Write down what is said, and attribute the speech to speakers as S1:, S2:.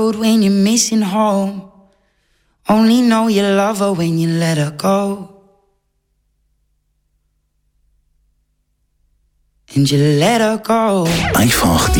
S1: When you're missing home, only know you love her when you let her go. And you let her go.
S2: Einfach die